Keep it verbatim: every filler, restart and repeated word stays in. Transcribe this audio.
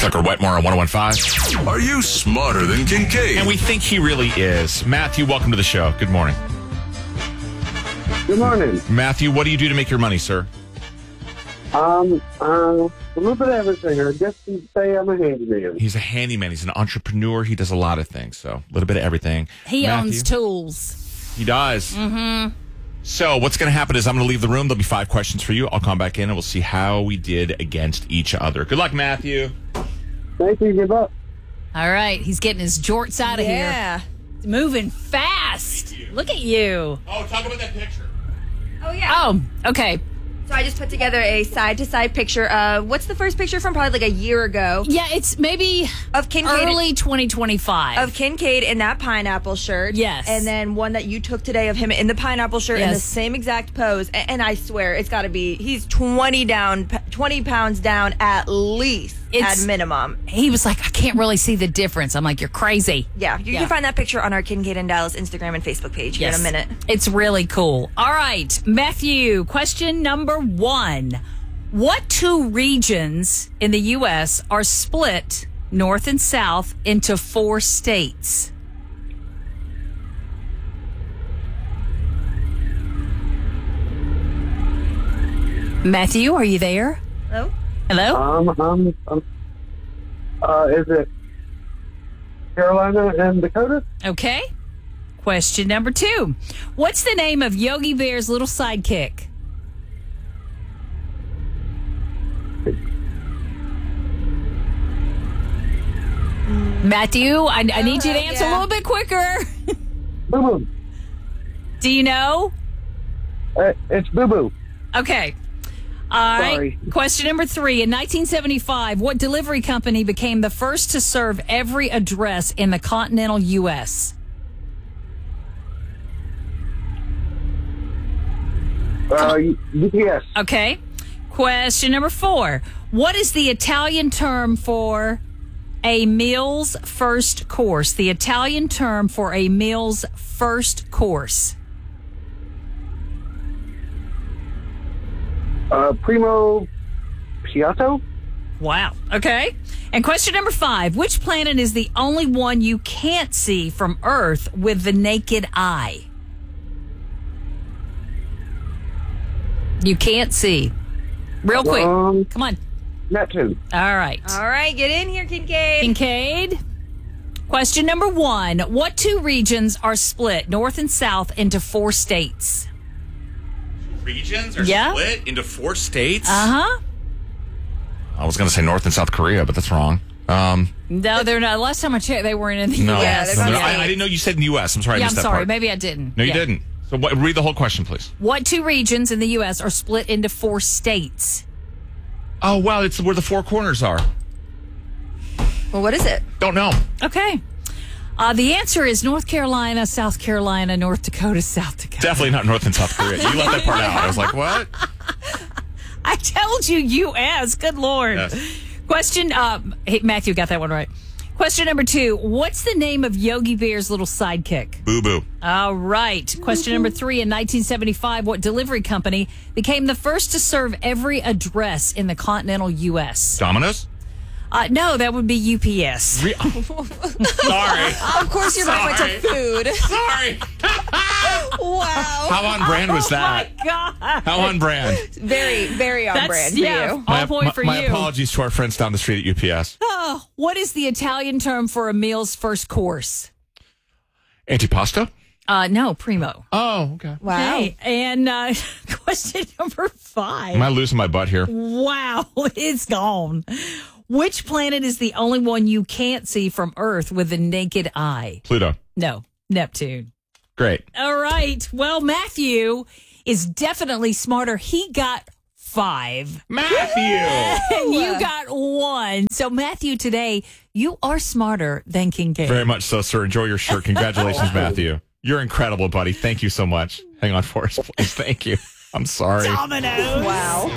Tucker Wetmore on one oh one point five. Are you smarter than Kincaid? And we think he really is. Matthew, welcome to the show. Good morning. Good morning. Matthew, what do you do to make your money, sir? Um, uh, a little bit of everything. I guess you'd say I'm a handyman. He's a handyman. He's an entrepreneur. He does a lot of things. So a little bit of everything. He Matthew? owns tools. He does. Mm-hmm. So what's going to happen is I'm going to leave the room. There'll be five questions for you. I'll come back in and we'll see how we did against each other. Good luck, Matthew. Thank you. Good luck. All right, he's getting his jorts out of Yeah. here. He's moving fast. Look at you. Oh, talk about that picture. Oh, yeah. Oh, okay. So I just put together a side-to-side picture. Uh, what's the first picture from? Probably like a year ago. Yeah, it's maybe Of Kincaid. early twenty twenty-five. Of Kincaid in that pineapple shirt. Yes. And then one that you took today of him in the pineapple shirt in the Yes. same exact pose. And, and I swear, it's got to be, he's twenty down, twenty pounds down at least, It's- at minimum. He was like, I can't really see the difference. I'm like, you're crazy. Yeah, you Yeah. can find that picture on our Kincaid and Dallas Instagram and Facebook page here in a minute. It's really cool. All right, Matthew, question number one. What two regions in the U S are split north and south into four states? Matthew, are you there? Hello? Hello? Um, um, um, uh, is it Carolina and Dakota? Okay. Question number two. What's the name of Yogi Bear's little sidekick? Matthew, I, I need you to Uh, answer yeah. a little bit quicker. Boo Boo. Do you know? Uh, it's Boo Boo. Okay. All right. Sorry. Question number three. In nineteen seventy-five, what delivery company became the first to serve every address in the continental U S? Uh, U P S. Okay. Question number four. What is the Italian term for a meal's first course? The Italian term for a meal's first course. Uh, Primo Piatto. Wow. Okay. And question number five. Which planet is the only one you can't see from Earth with the naked eye? You can't see. Real quick. Um, Come on. Neptune. All right. All right, get in here, Kincaid. Kincaid. Question number one. What two regions are split, north and south, into four states? Regions are Yeah. split into four states? Uh-huh. I was going to say North and South Korea, but that's wrong. Um, No, they're not. Last time I checked, they weren't in the no. U Yeah, S. they're No, not I, states. I didn't know you said in the U S. I'm sorry I Yeah, I'm missed that sorry. part. Maybe I didn't. No, you Yeah. didn't. So what, read the whole question, please. What two regions in the U S are split into four states? Oh, wow. It's where the four corners are. Well, what is it? Don't know. Okay. Uh, the answer is North Carolina, South Carolina, North Dakota, South Dakota. Definitely not North and South Korea. You left that part out. I was like, what? I told you U S. Good Lord. Yes. Question, uh, hey, Matthew got that one right. Question number two. What's the name of Yogi Bear's little sidekick? Boo boo. All right. Question number three. In nineteen seventy-five, what delivery company became the first to serve every address in the continental U S? Domino's? Uh, no, that would be U P S. Re- Sorry. Of course you're very much a food. Sorry. Wow. How on brand was that? Oh, my God. How on brand? Very, very on That's- brand for yeah. you. All point my, for my you. apologies to our friends down the street at U P S. Oh, what is the Italian term for a meal's first course? Antipasto? Uh, no, primo. Oh, okay. Wow. Okay, and uh, question number five. Am I losing my butt here? Wow, it's gone. Which planet is the only one you can't see from Earth with the naked eye? Pluto. No, Neptune. Great. All right. Well, Matthew is definitely smarter. He got five. Matthew. And you got one. So, Matthew, today, you are smarter than Kincaid. Very much so, sir. Enjoy your shirt. Congratulations, Matthew. You're incredible, buddy. Thank you so much. Hang on for us, please. Thank you. I'm sorry. Dominoes. Wow.